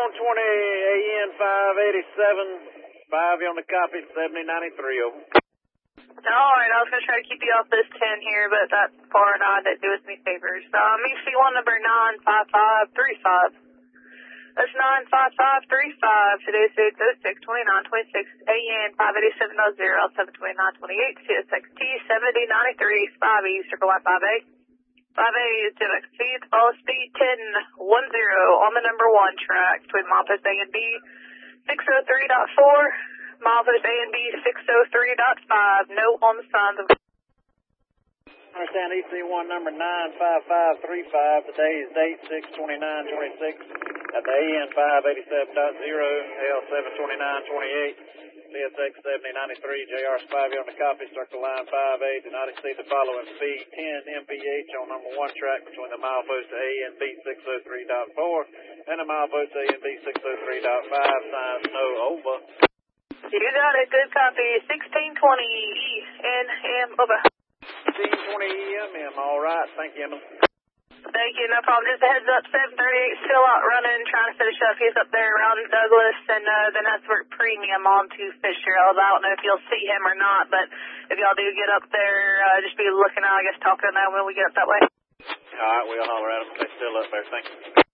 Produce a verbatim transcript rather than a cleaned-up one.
one twenty A N five eighty-seven, five on the copy, seventy ninety-three, over. Alright, I was going to try to keep you off this ten here, but that far nine didn't do us any favors. Um, E C one number nine five five three five. That's nine five five three five. Today's date oh six twenty-nine twenty-six A N five eighty-seven oh zero seven twenty-nine twenty-eight C S X T seventy ninety-three five E circle line five A. five A is to exceed follow speed ten ten on the number one track between milepost A and B six oh three point four, milepost A and B six oh three point five. No on the signs of. Understand E C one number nine five five three five. Today's date six twenty-nine twenty-six at the A N five eighty-seven point zero, L seven twenty-nine twenty-eight, C S X seventy ninety-three, J R Spivey on the copy, circle line five A. Do not exceed the following speed ten M P H on number one track between the milepost A and B six oh three point four and the milepost A and B six oh three point five. Signs no, over. You got it. Good copy. sixteen twenty E N M over. sixteen twenty E M M, all right. Thank you, Emma. Thank you, no problem. Just a heads up, seven thirty-eight still out running, trying to finish up. He's up there around Douglas, and uh, then that's where Premium on to Fitzgerald. I don't know if you'll see him or not, but if y'all do get up there, uh, just be looking out, I guess, talking to them when we get up that way. All right, we'll holler at them. They're still up there. Thank you.